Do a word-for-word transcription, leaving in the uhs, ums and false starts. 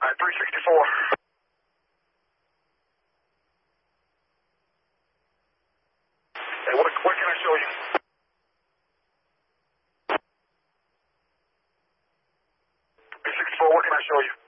right, three sixty-four. Hey, what, what can I show you? three sixty-four, what can I show you?